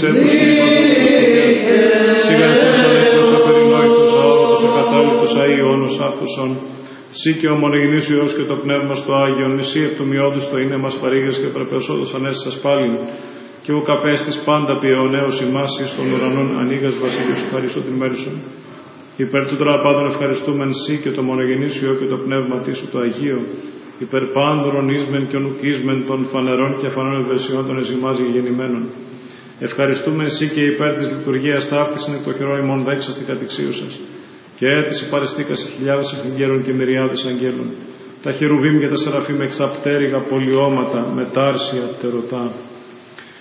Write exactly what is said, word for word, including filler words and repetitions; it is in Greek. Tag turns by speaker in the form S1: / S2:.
S1: έρθους και σιγαρθούς ανέκτος, απερινόητος, αόρατος, ακατάληπτος, αΐονος, άφθουσον, Συ και ο μονογενής Υιός και το Πνεύμα στο Άγιον, εσύ εκ του μειώδους το είναι μας παρήγες και προπεωσόδος ανέστησας πάλιν, και ο καπέστης πάντα ποιεωνέως ημάς εις των ουρανών ανοίγας βασιλείου σου χαρίσω την μέρισον. Υπέρ του τραπάντων ευχαριστούμεν Συ και το μονογενής Υιό και το Πνεύμα σου το Αγίο, υπέρ πάντων ίσμεν και ονουκίσμεν των φανερών και αφανών ευαισιών των εσημάς γεννημένων. Ευχαριστούμε Συ και υπέρ της λειτουργίας ταύτισιν εκ το χειρό ημών δέξας την κατηξίου σας. Και έτσι παρεστήκασε χιλιάδες αρχαγγέλων και μυριάδες αγγέλων. Τα χερουβίμ και τα σεραφείμ εξαπτέρυγα πολιώματα, μετάρσια, τερωτά.